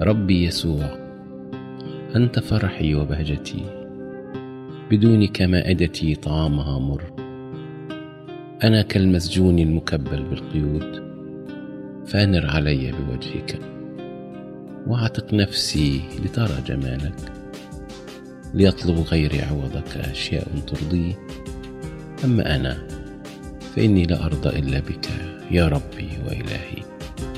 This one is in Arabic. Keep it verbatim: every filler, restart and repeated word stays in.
ربي يسوع، أنت فرحي وبهجتي، بدونك مائدتي طعامها مر. أنا كالمسجون المكبل بالقيود، فانر علي بوجهك، واعتق نفسي لترى جمالك. ليطلب غيري عوضك أشياء ترضي، أما أنا فإني لا أرضى إلا بك يا ربي وإلهي.